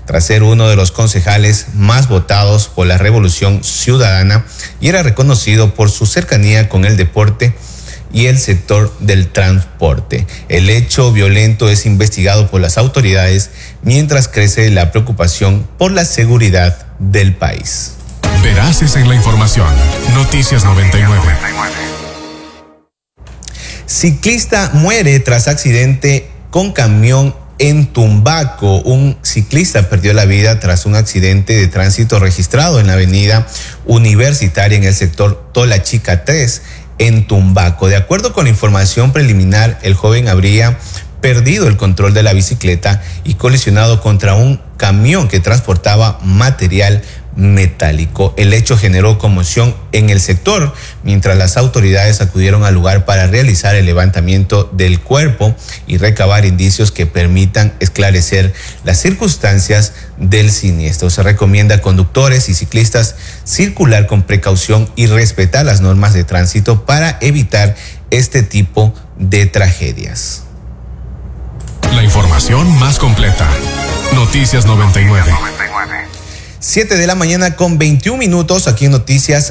tras ser uno de los concejales más votados por la Revolución Ciudadana y era reconocido por su cercanía con el deporte y el sector del transporte. El hecho violento es investigado por las autoridades mientras crece la preocupación por la seguridad del país. Veraces en la información. Noticias 99. Ciclista muere tras accidente con camión en Tumbaco. Un ciclista perdió la vida tras un accidente de tránsito registrado en la avenida Universitaria en el sector Tola Chica 3 en Tumbaco. De acuerdo con la información preliminar, el joven habría perdido el control de la bicicleta y colisionado contra un camión que transportaba material metálico. El hecho generó conmoción en el sector, mientras las autoridades acudieron al lugar para realizar el levantamiento del cuerpo y recabar indicios que permitan esclarecer las circunstancias del siniestro. Se recomienda a conductores y ciclistas circular con precaución y respetar las normas de tránsito para evitar este tipo de tragedias. La información más completa. Noticias 99. 7 de la mañana con 21 minutos aquí en Noticias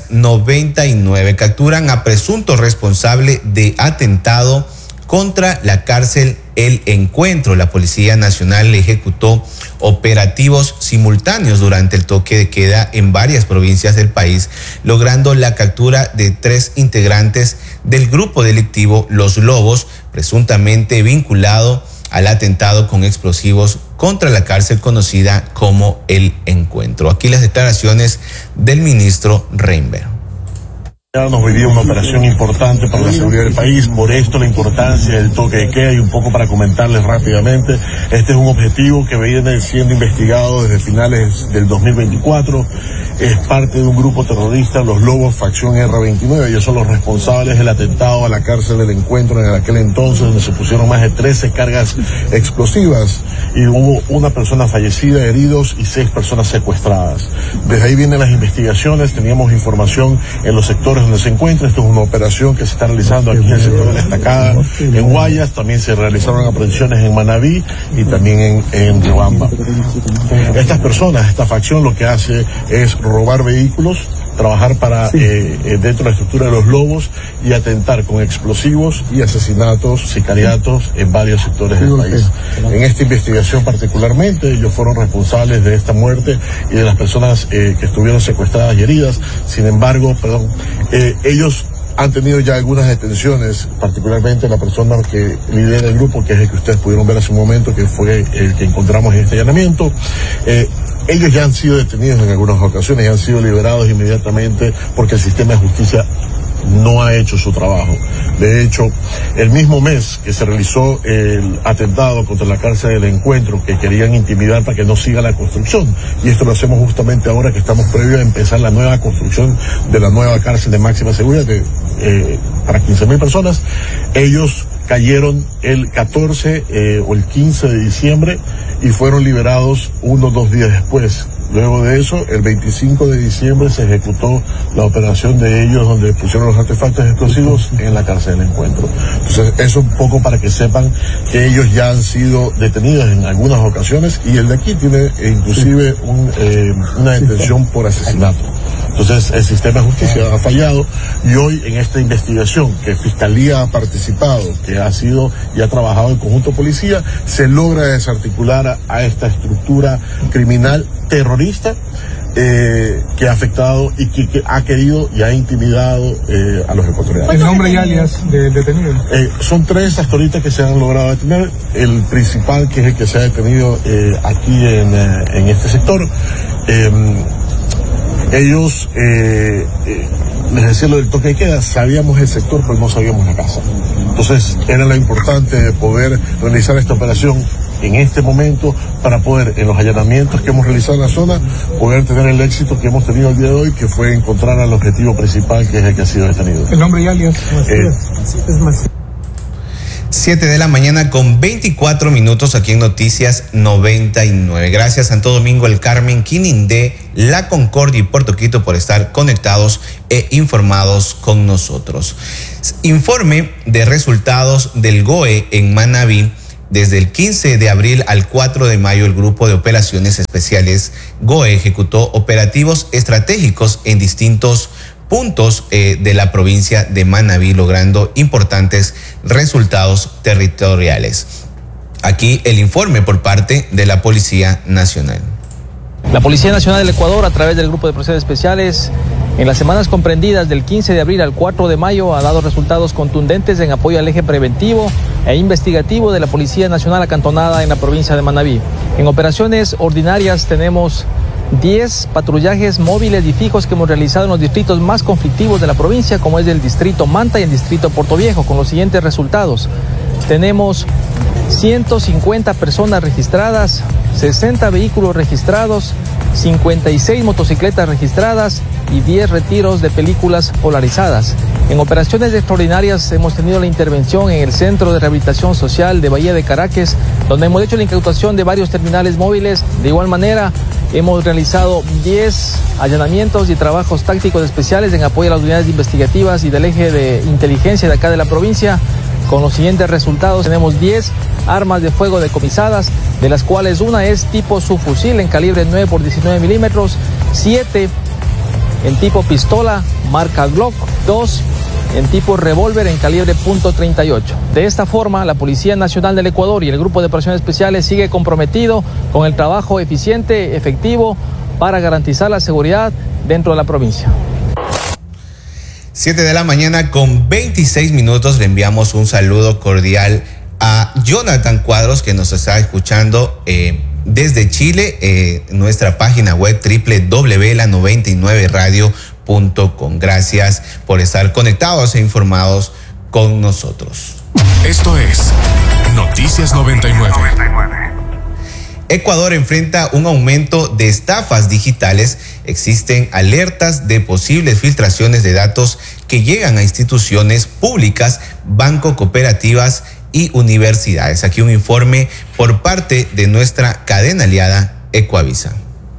99. Capturan a presunto responsable de atentado contra la cárcel El Encuentro. La Policía Nacional ejecutó operativos simultáneos durante el toque de queda en varias provincias del país, logrando la captura de 3 integrantes del grupo delictivo Los Lobos, presuntamente vinculado al atentado con explosivos contra la cárcel conocida como El Encuentro. Aquí las declaraciones del ministro Reinberg. Nos vivía una operación importante para la seguridad del país, por esto la importancia del toque de queda, y un poco para comentarles rápidamente, este es un objetivo que viene siendo investigado desde finales del 2024, es parte de un grupo terrorista, Los Lobos, facción R29, ellos son los responsables del atentado a la cárcel del Encuentro en aquel entonces, donde se pusieron más de 13 cargas explosivas y hubo una persona fallecida, heridos y 6 personas secuestradas. Desde ahí vienen las investigaciones, teníamos información en los sectores donde se encuentra. Esto es una operación que se está realizando aquí en el sector de la Estacada, en Guayas, también se realizaron aprehensiones en Manabí y también en Riobamba. Estas personas, esta facción lo que hace es robar vehículos, trabajar para dentro de la estructura de Los Lobos y atentar con explosivos y asesinatos, sicariatos en varios sectores del país. En esta investigación particularmente, ellos fueron responsables de esta muerte y de las personas que estuvieron secuestradas y heridas. Sin embargo, ellos han tenido ya algunas detenciones, particularmente la persona que lidera el grupo, que es el que ustedes pudieron ver hace un momento, que fue el que encontramos en este allanamiento. Ellos ya han sido detenidos en algunas ocasiones y han sido liberados inmediatamente porque el sistema de justicia no ha hecho su trabajo. De hecho, el mismo mes que se realizó el atentado contra la cárcel del Encuentro, que querían intimidar para que no siga la construcción, y esto lo hacemos justamente ahora que estamos previo a empezar la nueva construcción de la nueva cárcel de máxima seguridad para 15.000 personas, ellos cayeron el 14 o el 15 de diciembre y fueron liberados 1 o 2 días después. Luego de eso, el 25 de diciembre se ejecutó la operación de ellos donde pusieron los artefactos explosivos en la cárcel del Encuentro. Entonces, eso un poco para que sepan que ellos ya han sido detenidos en algunas ocasiones y el de aquí tiene inclusive una detención por asesinato. Entonces, el sistema de justicia ha fallado y hoy en esta investigación que Fiscalía ha participado, que ha sido y ha trabajado en conjunto policía, se logra desarticular a esta estructura criminal terrorista que ha afectado y que ha querido y ha intimidado a los ecuatorianos. ¿El nombre y alias del detenido? Son 3 hasta ahorita que se han logrado detener. El principal, que es el que se ha detenido aquí en este sector. Ellos, les decía lo del toque de queda, sabíamos el sector pero no sabíamos la casa. Entonces era lo importante de poder realizar esta operación en este momento para poder, en los allanamientos que hemos realizado en la zona, poder tener el éxito que hemos tenido el día de hoy, que fue encontrar al objetivo principal, que es el que ha sido detenido. ¿El nombre y alias? 7 de la mañana con 24 minutos aquí en Noticias 99. Gracias Santo Domingo, El Carmen, Quinindé, La Concordia y Puerto Quito por estar conectados e informados con nosotros. Informe de resultados del GOE en Manabí. Desde el 15 de abril al 4 de mayo, el Grupo de Operaciones Especiales GOE ejecutó operativos estratégicos en distintos puntos de la provincia de Manabí, logrando importantes resultados territoriales. Aquí el informe por parte de la Policía Nacional. La Policía Nacional del Ecuador, a través del Grupo de Operaciones Especiales, en las semanas comprendidas del 15 de abril al 4 de mayo, ha dado resultados contundentes en apoyo al eje preventivo e investigativo de la Policía Nacional acantonada en la provincia de Manabí. En operaciones ordinarias tenemos 10 patrullajes móviles y fijos que hemos realizado en los distritos más conflictivos de la provincia, como es el distrito Manta y el distrito Puerto Viejo, con los siguientes resultados. Tenemos 150 personas registradas, 60 vehículos registrados, 56 motocicletas registradas y 10 retiros de películas polarizadas. En operaciones extraordinarias hemos tenido la intervención en el Centro de Rehabilitación Social de Bahía de Caracas, donde hemos hecho la incautación de varios terminales móviles. De igual manera, hemos realizado 10 allanamientos y trabajos tácticos especiales en apoyo a las unidades investigativas y del eje de inteligencia de acá de la provincia. Con los siguientes resultados, tenemos 10 armas de fuego decomisadas, de las cuales una es tipo subfusil en calibre 9x19 milímetros, 7 en tipo pistola marca Glock, 2 en tipo revólver en calibre .38. De esta forma, la Policía Nacional del Ecuador y el Grupo de Operaciones Especiales sigue comprometido con el trabajo eficiente, efectivo, para garantizar la seguridad dentro de la provincia. 7 de la mañana con 26 minutos. Le enviamos un saludo cordial a Jonathan Cuadros, que nos está escuchando desde Chile, nuestra página web www.la99radio.com. Gracias por estar conectados e informados con nosotros. Esto es Noticias 99. Ecuador enfrenta un aumento de estafas digitales. Existen alertas de posibles filtraciones de datos que llegan a instituciones públicas, bancos, cooperativas y universidades. Aquí un informe por parte de nuestra cadena aliada Ecuavisa.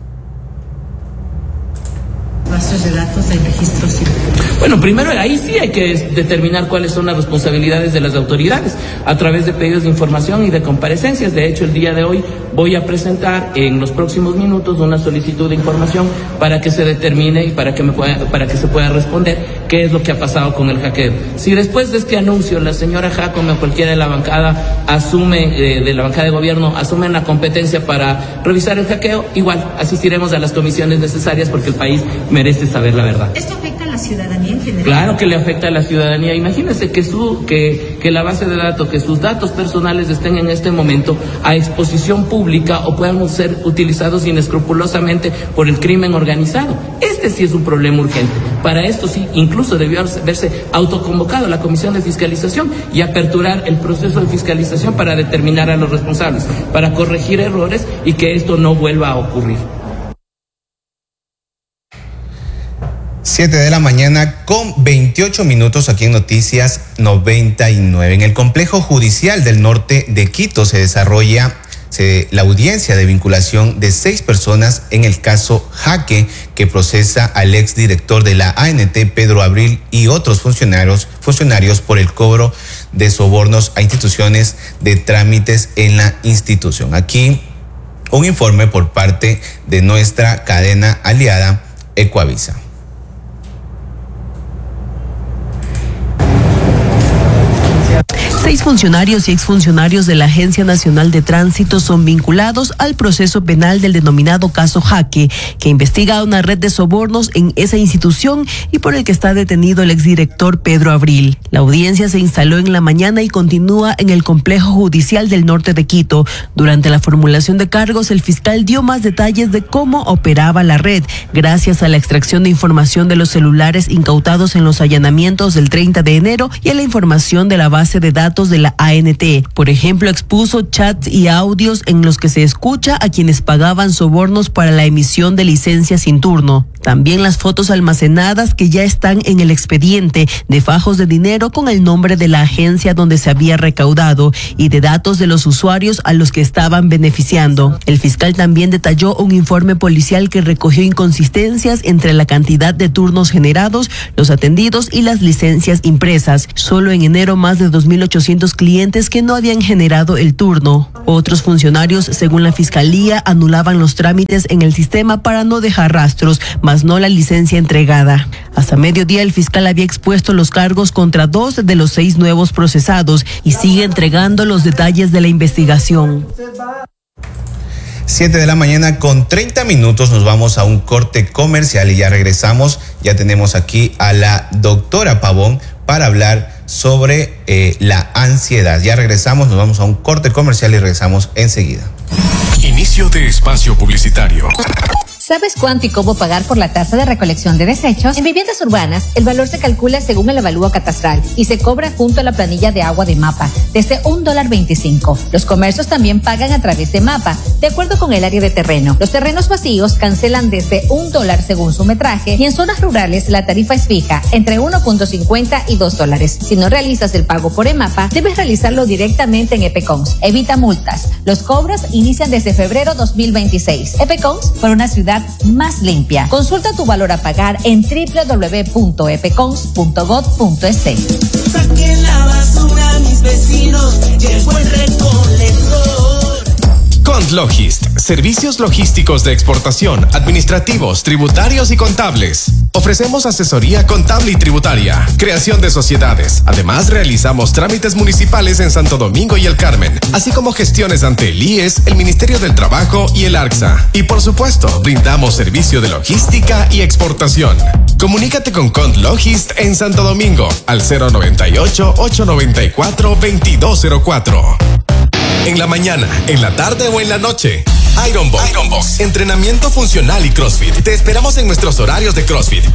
Bases de datos del registro civil. Bueno, primero ahí sí hay que determinar cuáles son las responsabilidades de las autoridades a través de pedidos de información y de comparecencias. De hecho, el día de hoy voy a presentar en los próximos minutos una solicitud de información para que se determine y para que se pueda responder qué es lo que ha pasado con el hackeo. Si después de este anuncio la señora Jacome o cualquiera de la bancada asume, de la bancada de gobierno, asumen la competencia para revisar el hackeo, igual asistiremos a las comisiones necesarias porque el país merece saber la verdad. ¿Esto afecta a la ciudadanía en general? Claro que le afecta a la ciudadanía. Imagínense que la base de datos, que sus datos personales estén en este momento a exposición pública o puedan ser utilizados inescrupulosamente por el crimen organizado. Este sí es un problema urgente. Para esto sí, incluso debió haberse autoconvocado la Comisión de Fiscalización y aperturar el proceso de fiscalización para determinar a los responsables, para corregir errores y que esto no vuelva a ocurrir. 7 de la mañana con 28 minutos aquí en Noticias 99. En el complejo judicial del norte de Quito se desarrolla la audiencia de vinculación de 6 personas en el caso Jaque, que procesa al exdirector de la ANT, Pedro Abril, y otros funcionarios por el cobro de sobornos a instituciones de trámites en la institución. Aquí un informe por parte de nuestra cadena aliada Ecuavisa. 6 funcionarios y exfuncionarios de la Agencia Nacional de Tránsito son vinculados al proceso penal del denominado caso Jaque, que investiga una red de sobornos en esa institución y por el que está detenido el exdirector Pedro Abril. La audiencia se instaló en la mañana y continúa en el complejo judicial del norte de Quito. Durante la formulación de cargos, el fiscal dio más detalles de cómo operaba la red, gracias a la extracción de información de los celulares incautados en los allanamientos del 30 de enero y a la información de la base de datos de la ANT. Por ejemplo, expuso chats y audios en los que se escucha a quienes pagaban sobornos para la emisión de licencias sin turno. También las fotos almacenadas que ya están en el expediente de fajos de dinero con el nombre de la agencia donde se había recaudado y de datos de los usuarios a los que estaban beneficiando. El fiscal también detalló un informe policial que recogió inconsistencias entre la cantidad de turnos generados, los atendidos y las licencias impresas. Solo en enero más de 2.800 clientes que no habían generado el turno. Otros funcionarios, según la fiscalía, anulaban los trámites en el sistema para no dejar rastros, mas no la licencia entregada. Hasta mediodía el fiscal había expuesto los cargos contra 2 de los 6 nuevos procesados y sigue entregando los detalles de la investigación. 7 de la mañana con 30 minutos, nos vamos a un corte comercial y ya regresamos. Ya tenemos aquí a la doctora Pavón para hablar sobre la ansiedad. Ya regresamos, nos vamos a un corte comercial y regresamos enseguida. Inicio de espacio publicitario. ¿Sabes cuánto y cómo pagar por la tasa de recolección de desechos? En viviendas urbanas, el valor se calcula según el avalúo catastral y se cobra junto a la planilla de agua de MAPA, desde $1.25. Los comercios también pagan a través de MAPA, de acuerdo con el área de terreno. Los terrenos vacíos cancelan desde $1 según su metraje y en zonas rurales la tarifa es fija, entre 1.50 y $2. Si no realizas el pago por EMAPA, debes realizarlo directamente en EPECONS. Evita multas. Los cobros inician desde febrero 2026. EPECONS, por una ciudad más limpia. Consulta tu valor a pagar en www.epecons.gov.es. Saquen la basura, mis vecinos, llegó el recolector. Contlogist, servicios logísticos de exportación, administrativos, tributarios y contables. Ofrecemos asesoría contable y tributaria, creación de sociedades. Además, realizamos trámites municipales en Santo Domingo y El Carmen, así como gestiones ante el IES, el Ministerio del Trabajo y el ARCSA. Y por supuesto, brindamos servicio de logística y exportación. Comunícate con Contlogist en Santo Domingo al 098-894-2204. En la mañana, en la tarde o en la noche. Ironbox. Entrenamiento funcional y CrossFit. Te esperamos en nuestros horarios de CrossFit